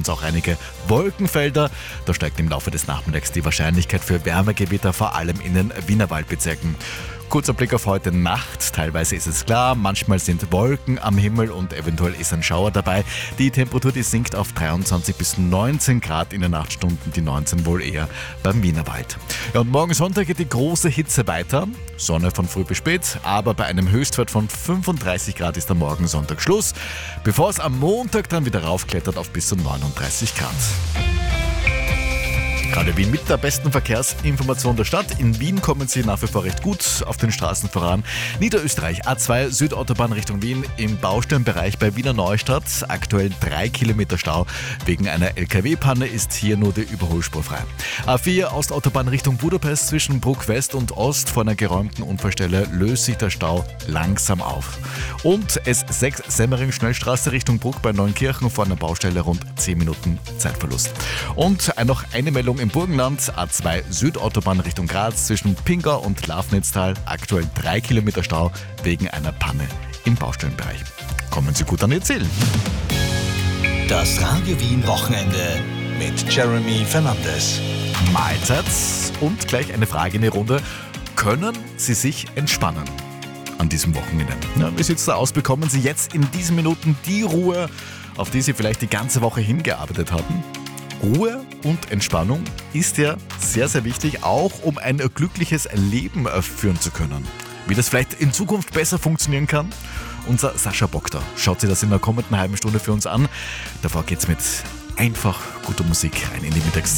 auch einige Wolkenfelder. Da steigt im Laufe des Nachmittags die Wahrscheinlichkeit für Wärmegewitter, vor allem in den Wienerwaldbezirken. Kurzer Blick auf heute Nacht. Teilweise ist es klar, manchmal sind Wolken am Himmel und eventuell ist ein Schauer dabei. Die Temperatur, die sinkt auf 23 bis 19 Grad in den Nachtstunden, die 19 wohl eher beim Wienerwald. Ja, und morgen Sonntag geht die große Hitze weiter. Sonne von früh bis spät, aber bei einem Höchstwert von 35 Grad ist am Morgen Sonntag Schluss, bevor es am Montag dann wieder raufklettert auf bis zu 39 Grad. Gerade Wien mit der besten Verkehrsinformation der Stadt. In Wien kommen Sie nach wie vor recht gut auf den Straßen voran. Niederösterreich, A2 Südautobahn Richtung Wien im Baustellenbereich bei Wiener Neustadt. Aktuell 3 Kilometer Stau. Wegen einer LKW-Panne ist hier nur die Überholspur frei. A4 Ostautobahn Richtung Budapest zwischen Bruck West und Ost. Vor einer geräumten Unfallstelle löst sich der Stau langsam auf. Und S6 Semmering-Schnellstraße Richtung Bruck bei Neunkirchen vor einer Baustelle rund 10 Minuten Zeitverlust. Und noch eine Meldung im Burgenland, A2 Südautobahn Richtung Graz zwischen Pingau und Lafnitztal, aktuell 3 Kilometer Stau wegen einer Panne im Baustellenbereich. Kommen Sie gut an Ihr Ziel. Das Radio Wien Wochenende mit Jeremy Fernandes. Mahlzeit und gleich eine Frage in die Runde. Können Sie sich entspannen an diesem Wochenende? Ja, wie sieht es da aus? Bekommen Sie jetzt in diesen Minuten die Ruhe, auf die Sie vielleicht die ganze Woche hingearbeitet haben? Ruhe und Entspannung ist ja sehr, sehr wichtig, auch um ein glückliches Leben führen zu können. Wie das vielleicht in Zukunft besser funktionieren kann? Unser Sascha Bogda schaut sich das in der kommenden halben Stunde für uns an. Davor geht's mit einfach guter Musik rein in die Mittagszeit.